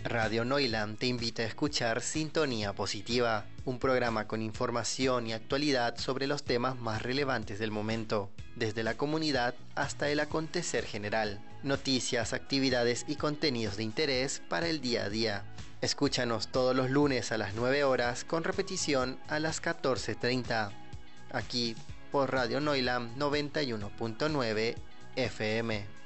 Radio Noilam te invita a escuchar Sintonía Positiva, un programa con información y actualidad sobre los temas más relevantes del momento, desde la comunidad hasta el acontecer general, noticias, actividades y contenidos de interés para el día a día. Escúchanos todos los lunes a las 9 horas con repetición a las 14:30, aquí por Radio Noilam 91.9 FM.